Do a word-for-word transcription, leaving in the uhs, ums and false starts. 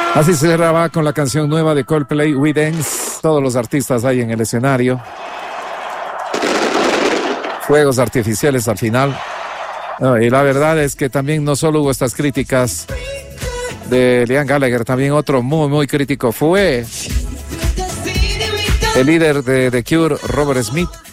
Así se cerraba con la canción nueva de Coldplay, We Dance. Todos los artistas ahí en el escenario. Fuegos artificiales al final. Oh, y la verdad es que también no solo hubo estas críticas de Liam Gallagher, también otro muy, muy crítico fue el líder de The Cure, Robert Smith,